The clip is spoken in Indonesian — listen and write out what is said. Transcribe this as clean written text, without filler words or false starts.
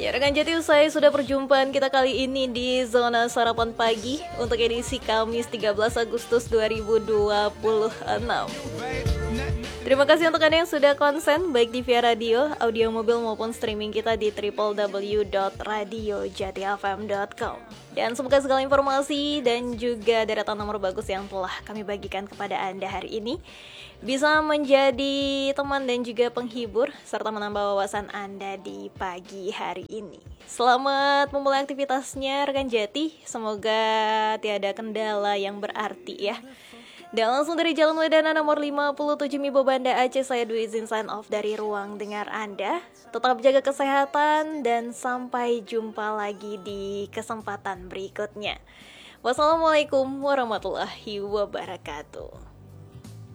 Ya, rekan Jati, usai sudah perjumpaan kita kali ini di Zona Sarapan Pagi untuk edisi Kamis 13 Agustus 2026. Terima kasih untuk Anda yang sudah konsen baik di via radio, audio mobil maupun streaming kita di www.radiojatifm.com. Dan semoga segala informasi dan juga deretan nomor bagus yang telah kami bagikan kepada Anda hari ini bisa menjadi teman dan juga penghibur serta menambah wawasan Anda di pagi hari ini. Selamat memulai aktivitasnya rekan Jati, semoga tiada kendala yang berarti ya. Dan langsung dari Jalan Wedana nomor 57 Mibo Banda Aceh, saya Dwi izin sign off dari ruang dengar Anda. Tetap jaga kesehatan dan sampai jumpa lagi di kesempatan berikutnya. Wassalamualaikum warahmatullahi wabarakatuh.